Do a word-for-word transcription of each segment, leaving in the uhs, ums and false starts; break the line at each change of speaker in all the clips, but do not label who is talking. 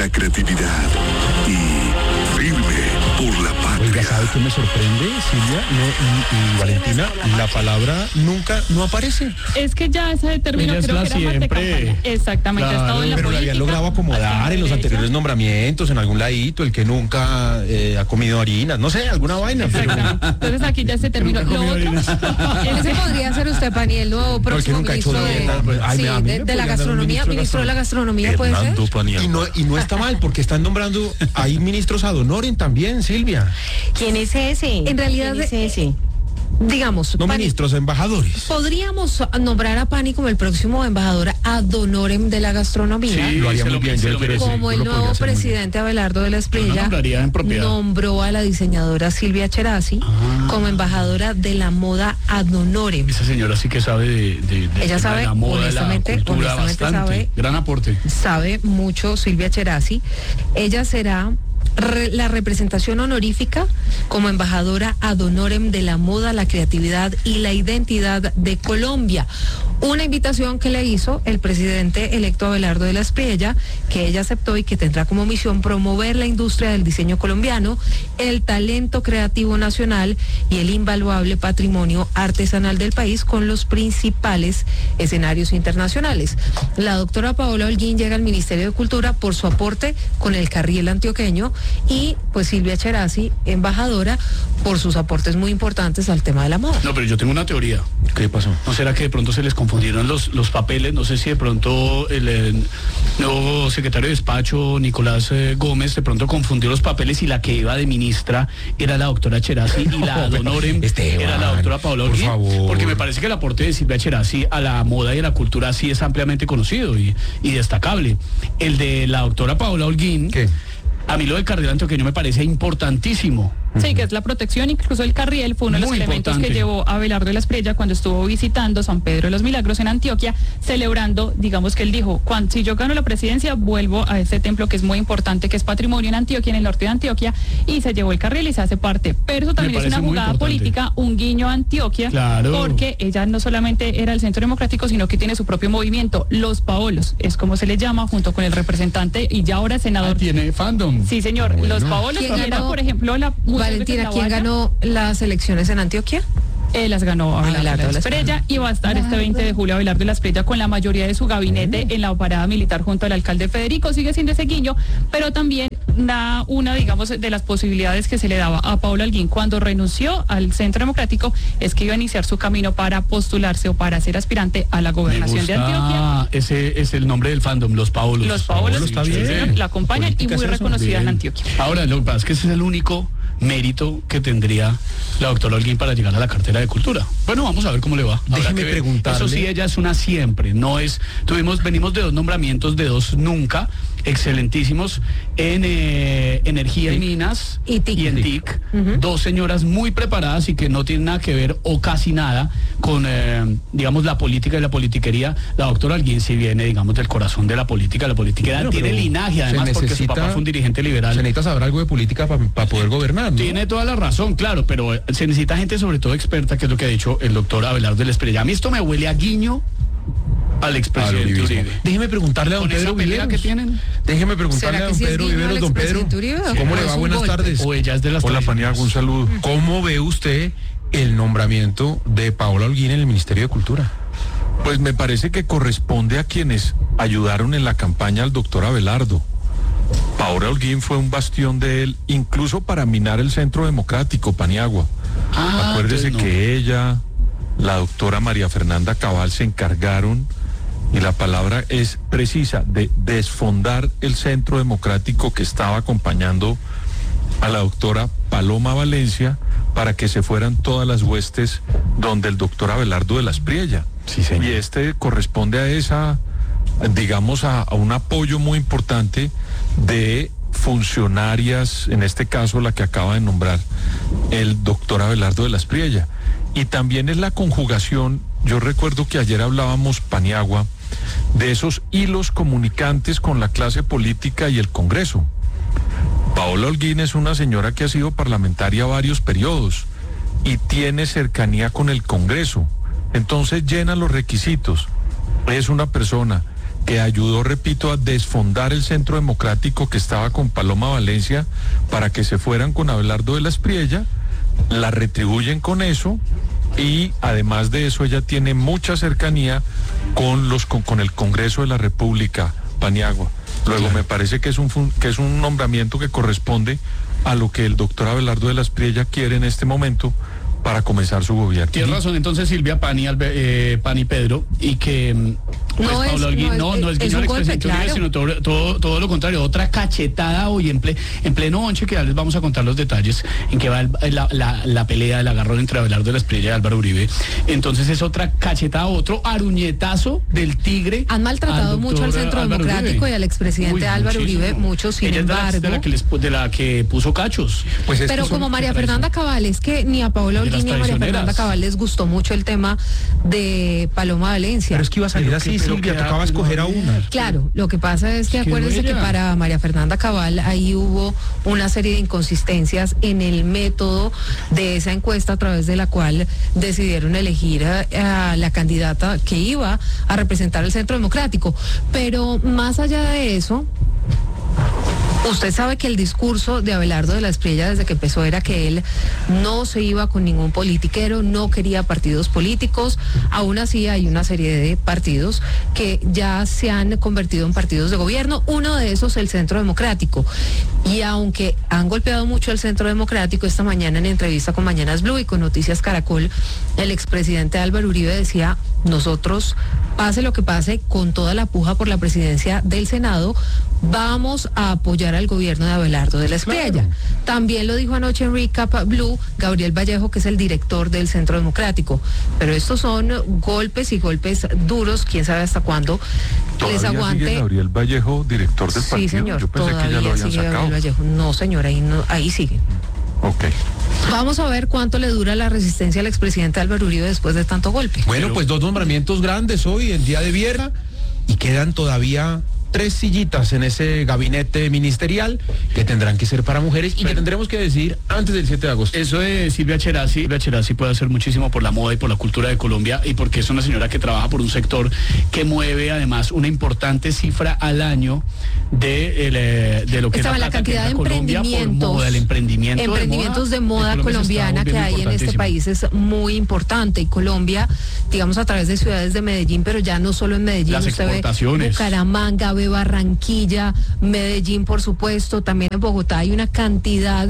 la creatividad y firme por la patria.
Oiga, ¿sabe qué me sorprende, Silvia no, y, y Valentina? La palabra nunca no aparece.
Es que ya ese término
Ella es
creo
la
que era más de
siempre.
campaña. Exactamente,
Claro,
ha estado en la
Pero lo
política.
habían logrado acomodar en los anteriores nombramientos, en algún ladito, el que nunca eh, ha comido harinas, no sé, alguna vaina. Pero
Exactamente. Entonces aquí ya se terminó.
Nunca
Lo
comió
otro
harinas.
Ese podría ser usted, Pani, el nuevo próximo
nunca ha hecho
ministro de,
dieta, pues, ay,
sí,
a mí me
de, de la
podrían dar un
gastronomía,
ministro de
ministro de la gastronomía, ¿puede ser?
Hernando Paniagua.
Y no, y no está mal, porque están nombrando, hay ministros ad honorem también, Silvia.
¿Quién es ese?
En realidad,
¿Quién es ese?
Digamos,
No
Pani,
ministros, embajadores.
podríamos nombrar a Pani como el próximo embajador ad honorem de la gastronomía.
Sí,
Lo haría
se
muy
lo-
bien,
se
yo
lo
creo que
merece.
sí.
Como
yo
el
lo
nuevo
podría hacer muy bien.
presidente Abelardo de la
Yo lo
Espriella
nombraría en propiedad.
nombró a la diseñadora Silvia Cherasi como embajadora de la moda ad honorem.
Esa señora sí que sabe de, de, de-
Ella
de
sabe,
la moda, de la
honestamente,
cultura,
honestamente
bastante.
sabe.
Gran aporte.
Sabe mucho Silvia Cherasi. Ella será re- la representación honorífica como embajadora ad honorem de la moda, la creatividad y la identidad de Colombia. Una invitación que le hizo el presidente electo Abelardo de la Espriella, que ella aceptó y que tendrá como misión promover la industria del diseño colombiano, el talento creativo nacional y el invaluable patrimonio artesanal del país con los principales escenarios internacionales. La doctora Paola Holguín llega al Ministerio de Cultura por su aporte con el carriel antioqueño y pues Silvia Cherasi, embajadora, por sus aportes muy importantes al tema de la moda.
No, pero yo tengo una teoría.
¿Qué pasó?
¿No será que de pronto se les confundieron los, los papeles? No sé si de pronto el, eh, nuevo secretario de despacho, Nicolás eh, Gómez, de pronto confundió los papeles y la que iba de ministra era la doctora Cherasi y la ad honorem
Esteban,
era la doctora Paola
por
Holguín.
favor.
Porque me parece que el aporte de Silvia Cherasi a la moda y a la cultura sí es ampliamente conocido y, y destacable. El de la doctora Paola Holguín,
¿Qué?
a mí lo del carril antioqueño me parece importantísimo.
Sí, que es la protección, incluso el carriel fue uno de los
Muy
elementos
importante.
que llevó a Abelardo de la Espriella cuando estuvo visitando San Pedro de los Milagros en Antioquia, celebrando, digamos que él dijo, cuando, si yo gano la presidencia, vuelvo a este templo que es muy importante, que es patrimonio en Antioquia, en el norte de Antioquia, y se llevó el carriel y se hace parte. Pero eso también es
parece
una
muy
jugada
importante.
política, un guiño a Antioquia,
Claro.
porque ella no solamente era el Centro Democrático, sino que tiene su propio movimiento, los Paolos, es como se le llama, junto con el representante y ya ahora senador.
Ah, tiene fandom.
Sí, señor,
Bueno.
los Paolos,
¿Quién
que era,
ganó?
por ejemplo, la... muchas veces
Valentina,
la
¿quién
valla.
ganó las elecciones en Antioquia?
Eh, las ganó Abelardo de la Espriella y va a estar este veinte de julio Abelardo de la Espriella con la mayoría de su gabinete en la parada militar junto al alcalde Federico. Sigue siendo ese guiño, pero también da una, digamos, de las posibilidades que se le daba a Paola Holguín cuando renunció al Centro Democrático es que iba a iniciar su camino para postularse o para ser aspirante a la
Me
gobernación de Antioquia.
gusta, ese es el nombre del fandom, los Paolos.
Los Paolos,
Paolos, está
sí,
bien.
señor, la acompañan y
Política
muy
es eso,
reconocida en
Bien.
Antioquia.
Ahora, lo que pasa es que ese es el único mérito que tendría la doctora Holguín para llegar a la cartera de cultura. Bueno, vamos a ver cómo le va. Habrá
Déjeme
que ver.
preguntarle.
Eso sí, ella es una siempre, no es... Tuvimos, venimos de dos nombramientos, de dos nunca, excelentísimos, en eh, Energía y Minas
Y TIC.
en TIC. Dos señoras muy preparadas y que no tienen nada que ver, o casi nada, con, eh, digamos, la política y la politiquería. La doctora Holguín sí viene, digamos, del corazón de la política. La política
Bueno,
tiene
pero
linaje, además,
se
porque su
necesita-
papá fue un dirigente liberal.
Se necesita saber algo de política para poder gobernar, ¿no?
Tiene toda la razón, claro, pero eh, se necesita gente sobre todo experta, que es lo que ha dicho el doctor Abelardo de la Espriella. A mí esto me huele a guiño al
Al
expresidente
uribismo.
Uribe.
Déjeme preguntarle a don
Con esa
Pedro
pelea
Viveros.
que tienen.
Déjeme preguntarle
¿Será
a
que
don
sí es
Pedro
guiño al
Viveros, don Pedro.
expresidente Uribe, o
¿Cómo
es
le va?
un
Buenas
golpe?
tardes.
O ella es de las
Hola,
tradicionales.
Paniagua, un saludo.
¿Cómo ve usted el nombramiento de Paola Holguín en el Ministerio de Cultura?
Pues me parece que corresponde a quienes ayudaron en la campaña al doctor Abelardo. Paola Holguín fue un bastión de él, incluso para minar el Centro Democrático, Paniagua.
Ah,
Acuérdese
entonces no.
que ella, la doctora María Fernanda Cabal, se encargaron, y la palabra es precisa, de desfondar el Centro Democrático que estaba acompañando a la doctora Paloma Valencia para que se fueran todas las huestes donde el doctor Abelardo de la Espriella.
Sí, señor.
Y este corresponde a esa, digamos, a, a un apoyo muy importante de funcionarias, en este caso la que acaba de nombrar el doctor Abelardo de la Espriella. Y también es la conjugación, yo recuerdo que ayer hablábamos, Paniagua, de esos hilos comunicantes con la clase política y el Congreso. Paola Holguín es una señora que ha sido parlamentaria varios periodos y tiene cercanía con el Congreso. Entonces llena los requisitos. Es una persona que ayudó, repito, a desfondar el Centro Democrático que estaba con Paloma Valencia para que se fueran con Abelardo de la Espriella, la retribuyen con eso y además de eso ella tiene mucha cercanía con los con, con el Congreso de la República, Paniagua. Luego claro. me parece que es un que es un nombramiento que corresponde a lo que el doctor Abelardo de la Espriella quiere en este momento para comenzar su gobierno.
Tienes razón, entonces Silvia, Pani, Albe, eh, Pani Pedro, y que pues,
no, es,
Alguín,
no,
no, no es,
es,
es
un golpe, claro.
sino todo, todo, todo lo contrario, otra cachetada hoy en, ple, en pleno once, que ya les vamos a contar los detalles en que va el, la, la, la pelea, el agarrón entre Abelardo de la Espriella y Álvaro Uribe. Entonces es otra cachetada, otro aruñetazo del tigre.
Han maltratado
al
mucho al Centro
Álvaro
Democrático
Uribe.
y al expresidente
Uy,
Álvaro
muchísimo.
Uribe, mucho, sin
Ella
embargo.
Es de, la, de, la que les, de la que puso cachos.
Pues
pero como
son,
María Fernanda Cabal, es que ni a Paola Holguín ni a María Fernanda Cabal les gustó mucho el tema de Paloma Valencia.
Pero es que iba a salir
Pero
así,
que, pero
Silvia,
que
tocaba escoger a una.
Claro, lo que pasa es que
Es que
acuérdense
no
que
ella.
para María Fernanda Cabal ahí hubo una serie de inconsistencias en el método de esa encuesta a través de la cual decidieron elegir a, a la candidata que iba a representar el Centro Democrático. Pero más allá de eso, usted sabe que el discurso de Abelardo de la Espriella desde que empezó era que él no se iba con ningún politiquero, no quería partidos políticos. Aún así hay una serie de partidos que ya se han convertido en partidos de gobierno, uno de esos el Centro Democrático. Y aunque han golpeado mucho el Centro Democrático, esta mañana en entrevista con Mañanas Blue y con Noticias Caracol, el expresidente Álvaro Uribe decía: nosotros, pase lo que pase, con toda la puja por la presidencia del Senado, vamos a apoyar al gobierno de Abelardo de la Espriella. Claro. También lo dijo anoche en Recap Blue Gabriel Vallejo, que es el director del Centro Democrático. Pero estos son golpes y golpes duros, quién sabe hasta cuándo les aguante.
Sigue Gabriel Vallejo, director del
sí,
partido.
Señor,
yo pensé que ya lo habían
sigue
sacado.
Gabriel Vallejo. No, señor, ahí, no, ahí sigue.
Ok.
Vamos a ver cuánto le dura la resistencia al expresidente Álvaro Uribe después de tanto golpe.
Bueno,
Pero...
pues dos nombramientos grandes hoy, en día de viernes, y quedan todavía tres sillitas en ese gabinete ministerial que tendrán que ser para mujeres y que tendremos que decidir antes del siete de agosto.
Eso de Silvia Cherasi, Silvia Cherasi puede hacer muchísimo por la moda y por la cultura de Colombia, y porque es una señora que trabaja por un sector que mueve además una importante cifra al año de, el, de lo que
Estaba
es la,
la cantidad de
emprendimientos, moda, el emprendimiento
emprendimientos de moda, de moda colombiana que hay en este país es muy importante, y Colombia, digamos, a través de ciudades de Medellín, pero ya no solo en Medellín,
las
usted
exportaciones.
ve Bucaramanga, ve Barranquilla, Medellín, por supuesto, también en Bogotá hay una cantidad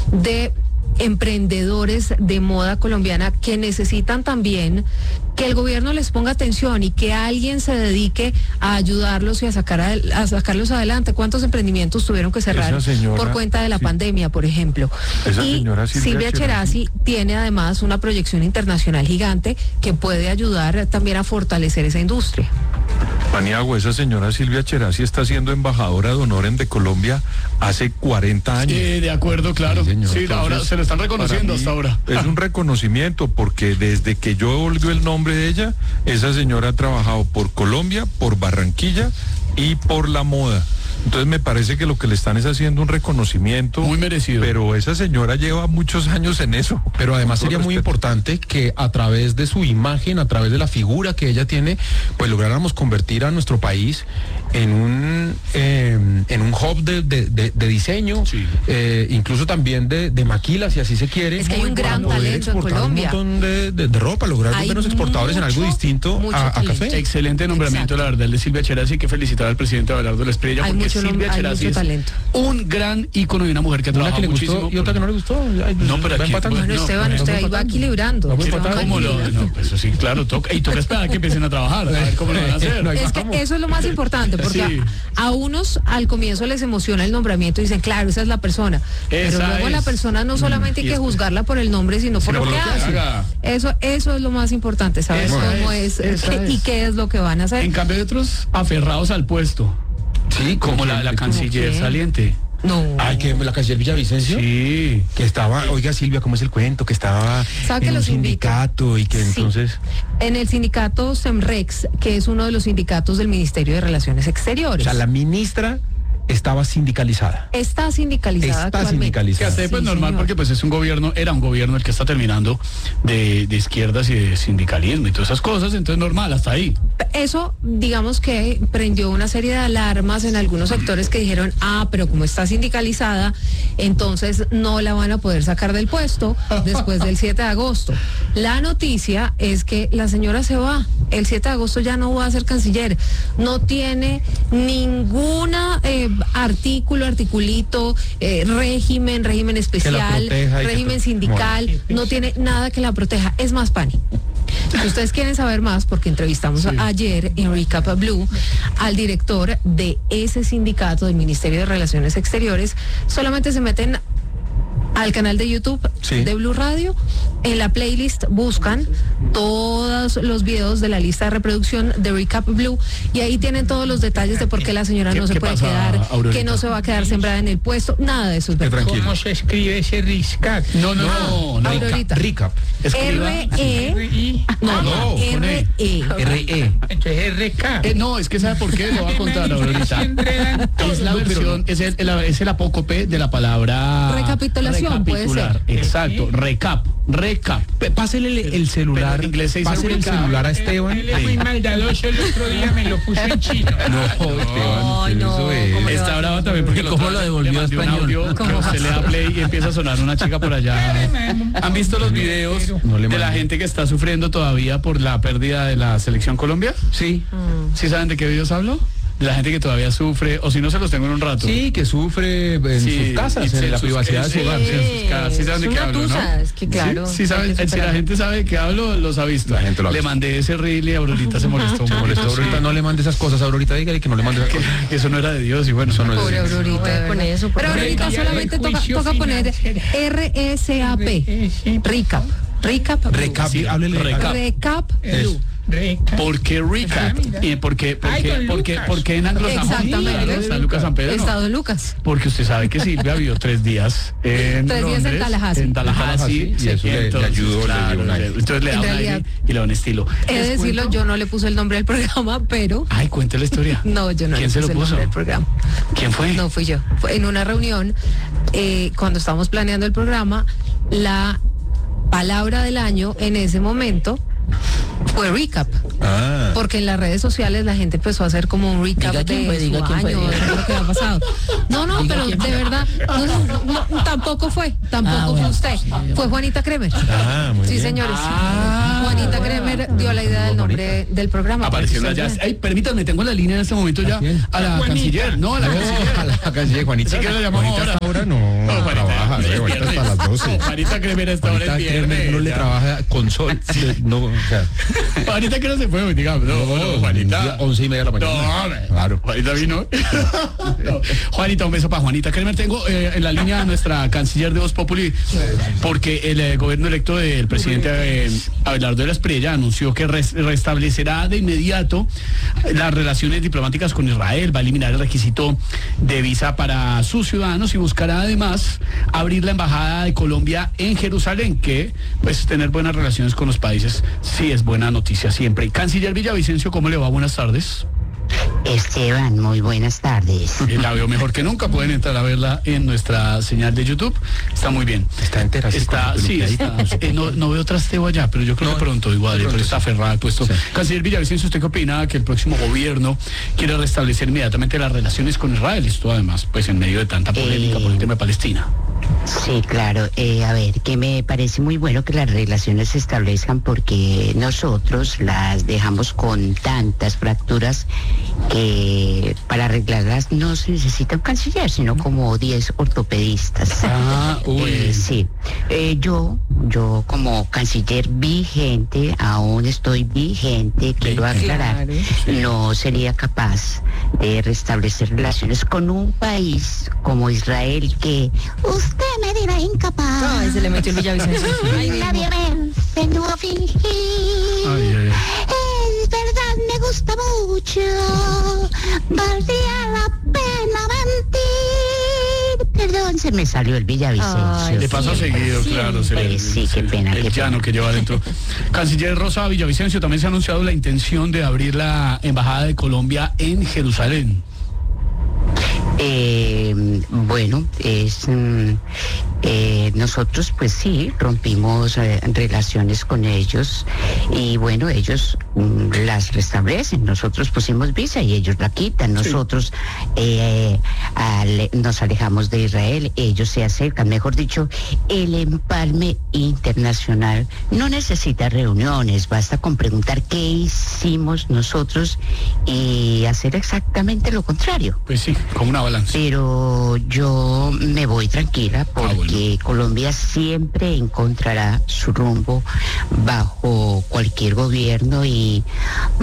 de emprendedores de moda colombiana que necesitan también que el gobierno les ponga atención y que alguien se dedique a ayudarlos y a sacar a, a sacarlos adelante. ¿Cuántos emprendimientos tuvieron que cerrar señora, por cuenta de la sí. pandemia, por ejemplo?
Esa
y
señora Silvia,
Silvia Cherasi tiene además una proyección internacional gigante que puede ayudar también a fortalecer esa industria.
Paniagua, esa señora Silvia Cherasi está siendo embajadora de honor de Colombia hace cuarenta años.
Sí, de acuerdo, claro. Sí, señor. sí Entonces, ahora se lo están reconociendo hasta ahora.
Es un reconocimiento porque desde que yo volvió el nombre de ella, esa señora ha trabajado por Colombia, por Barranquilla y por la moda. Entonces me parece que lo que le están es haciendo un reconocimiento.
Muy merecido.
Pero esa señora lleva muchos años en eso.
Pero además sería muy importante que a través de su imagen, a través de la figura que ella tiene, pues lográramos convertir a nuestro país en un eh, en un hub de, de, de, de diseño, sí. eh, incluso también de, de maquila, si así se quiere.
Es que hay un gran talento en Colombia.
Un montón de, de, de ropa, lograr volvernos exportadores en algo distinto a, a café.
Excelente nombramiento, Exacto. la verdad, el de Silvia Cherasi, que felicitar al presidente Abelardo de la Espriella,
hay
porque
mucho,
Silvia
hay
Cherasi
mucho
es
talento.
un gran ícono y una mujer que ha trabajado muchísimo.
Gustó, y otra que no le gustó. Ay, pues,
no, pero aquí,
bueno, bueno, Esteban, usted ahí va equilibrando.
¿Cómo lo? No, pues eso sí, claro, toca, y toca esperar a que empiecen a trabajar, a ver cómo lo van a hacer.
Es que eso es lo más importante, porque sí. a, a unos al comienzo les emociona el nombramiento y dicen, claro, esa es la persona. Esa pero luego es. La persona no solamente mm, hay que juzgarla por el nombre, sino por, sino lo, por lo que, que hace. Eso, eso es lo más importante, saber eso cómo es, es, qué, es y qué es lo que van a hacer.
En cambio de otros aferrados al puesto. Sí, como la, la canciller saliente.
No.
Ay, que la canciller Villavicencio.
Sí.
Que estaba, oiga Silvia, ¿cómo es el cuento? Que estaba en un sindicato y que sí. entonces...
En el sindicato SEMREX, que es uno de los sindicatos del Ministerio de Relaciones Exteriores.
O sea, la ministra estaba sindicalizada.
Está sindicalizada
Está
actualmente.
sindicalizada.
Que hace, pues
Sí,
normal,
señor.
porque pues es un gobierno, era un gobierno el que está terminando de, de izquierdas y de sindicalismo y todas esas cosas, entonces normal, hasta ahí.
Eso, digamos que prendió una serie de alarmas en algunos sectores que dijeron, ah, pero como está sindicalizada, entonces no la van a poder sacar del puesto después del siete de agosto. La noticia es que la señora se va. El siete de agosto ya no va a ser canciller. No tiene ninguna eh, artículo, articulito, eh, régimen, régimen especial,
proteja y que
régimen
pro-
sindical. No tiene nada que la proteja. Es más, Pani. Si ustedes quieren saber más, porque entrevistamos
Sí.
ayer en Recap Blue al director de ese sindicato del Ministerio de Relaciones Exteriores, solamente se meten al canal de YouTube
Sí.
de Blue Radio, en la playlist buscan todos los videos de la lista de reproducción de Recap Blue y ahí tienen todos los detalles de por qué la señora
¿Qué-
no se
qué
puede
pasa,
quedar,
Aurorita?
que no se va a quedar sembrada en el puesto, nada de eso es
Qué
verdad.
tranquilo.
¿Cómo se escribe ese RISCAC?
No, no, no, no.
Aurorita.
Recap.
Escriba.
R E
R-I.
no,
No,
R E
R E.
Entonces R K.
Eh, no, es que ¿sabe por qué? Lo voy a contar ahorita. Es la versión, es el, el, es el apócope de la palabra
Recapitulación, puede
recapitular.
ser.
Exacto, recap, recap.
P- Pásele el, el celular.
Pero en inglés se dice
Pásele el
recap.
celular a Esteban.
Él es muy maldadoso, el otro día me lo puso en chino.
No, Esteban,
Ay,
usted
no,
hizo eso.
¿cómo le va
Está
a
brava también porque
¿Cómo
otro
lo
día
devolvió
le
a
mandé un
español?
audio que
¿Cómo?
usted le da play y empieza a sonar una chica por allá. ¿Han visto los videos
No le
de la
mandé.
gente que está sufriendo todavía por la pérdida de la selección Colombia?
Sí.
¿Sí saben de qué videos hablo? De la gente que todavía sufre, o si no se los tengo en un rato.
Sí, que sufre en
Sí,
sus casas,
y
en la
sus-
privacidad de
sí,
su hogar.
sí, en sus casas. Sí saben de
Es
qué
una
hablo, ¿no?
tusa, es que claro,
Sí, sí saben,
hay que
si la
superar.
gente sabe de qué hablo, los ha visto.
La gente lo ha
Le
visto.
mandé ese reel y Aurorita se molestó.
Se molestó ahorita, no le mande esas cosas, Aurorita, dígale que no le mande esas cosas.
Que eso no era de Dios y bueno,
Eso no es
Pobre
de-
Aurorita, de verdad.
eso,
Pero
porque
Aurorita
ya
solamente
el
toca,
juicio
toca poner
financiero.
R E C A P. Recap. Recap. Blue.
Recap,
Sí,
háblele.
recap.
Recap Blue.
Reca.
¿Por qué recap?
Ah, mira.
¿Y por qué, por
Ay,
qué,
don
por qué,
Lucas.
por qué en anglosajón?
Exactamente.
Está Lucas San Pedro. no.
Estado Lucas.
Porque usted sabe que Silvia vivió tres días en
Tres días en
Londres,
Tallahassee.
en Tallahassee,
Y eso le- le ayudó, le dio un aire.
entonces le da
En
un aire
realidad,
y le da un estilo.
He de
¿Les
decirlo,
cuento?
yo no le puse el nombre al programa, pero
Ay, cuente la historia.
no, yo no
¿Quién
le
se
puse
lo
el
puso?
nombre al programa.
¿Quién fue?
No fui yo. Fue en una reunión, eh, cuando estábamos planeando el programa, la palabra del año en ese momento fue recap.
Ah.
Porque en las redes sociales la gente empezó a hacer como un recap
Diga quién
de
fue,
su
diga quién fue,
año,
diga.
de lo que ha pasado. No, no,
Diga
pero
quién
de
fue.
verdad, no, no, no, tampoco fue, tampoco
Ah,
fue
bueno.
usted, fue Juanita Kremer.
Ah, muy
Sí,
bien.
señores.
Ah,
Juanita Kremer dio la idea del nombre del programa.
Apareció
para que
allá.
ustedes
Ay, permítanme, tengo en la línea en este momento ya
¿A quién?
a la
Juanita.
canciller. No, a la
No,
canciller.
a la canciller, Juanita.
Sí que la llamamos
Juanita hasta
ahora.
ahora no,
No, Juanita,
trabaja,
es
eh, Juanita hasta
viernes.
las doce.
No, Juanita Kremer esta hora
Juanita
es viernes.
Kremer no le
ya.
trabaja con sol. No, o sea,
Juanita que no se fue, digamos. No, no, Juanita.
once y media de la mañana.
No, hombre.
Claro.
Juanita vino. No. Juanita, un beso para Juanita Kremer. Tengo eh, en la línea a nuestra canciller de Voz Populi, porque el eh, gobierno electo del presidente eh, Abelardo de la Espriella anunció que res- restablecerá de inmediato las relaciones diplomáticas con Israel, va a eliminar el requisito de visa para sus ciudadanos y buscará además abrir la embajada de Colombia en Jerusalén, que pues tener buenas relaciones con los países sí es buena noticia siempre. Y Canciller Villavicencio, ¿cómo le va? Buenas tardes.
Esteban, muy buenas tardes.
Eh, La veo mejor que nunca, pueden entrar a verla en nuestra señal de YouTube, está muy bien.
Está entera, así
Está,
con
sí, está,
limpiadita.
eh, no, no veo trasteo allá, pero yo creo que pronto igual,
de
pero
pronto
está
sí.
aferrada al puesto.
Sí.
Canciller Villavicencio, ¿usted qué opina que el próximo gobierno quiere restablecer inmediatamente las relaciones con Israel? Esto además, pues en medio de tanta polémica
Eh,
por el tema de Palestina.
Sí, claro. Eh, a ver, que me parece muy bueno que las relaciones se establezcan porque nosotros las dejamos con tantas fracturas que para arreglarlas no se necesita un canciller, sino como diez ortopedistas.
Ah, uy.
Eh, sí. Eh, yo, yo como canciller vigente, aún estoy vigente, quiero aclarar, no sería capaz de restablecer relaciones con un país como Israel que usted me dirá incapaz.
Ay, se le metió el Villavicencio. Ay,
La
mismo.
violencia no va a fingir.
Ay, ay, ay.
Es verdad, me gusta mucho. Valdría la pena mentir. Perdón, se me salió el Villavicencio.
Ay,
Le pasa seguido, claro. se le-
Pues sí,
se-
qué pena,
El
qué
llano
pena.
que lleva adentro. Canciller Rosa Villavicencio, también se ha anunciado la intención de abrir la embajada de Colombia en Jerusalén.
Eh, bueno, es mm, eh, nosotros pues sí rompimos eh, relaciones con ellos y bueno, ellos mm, las restablecen. Nosotros pusimos visa y ellos la quitan. Nosotros eh, ale- nos alejamos de Israel, ellos se acercan. Mejor dicho, el empalme internacional no necesita reuniones, basta con preguntar qué hicimos nosotros y hacer exactamente lo contrario.
Pues sí, como una balanza.
Pero yo me voy tranquila porque
bueno.
Colombia siempre encontrará su rumbo bajo cualquier gobierno y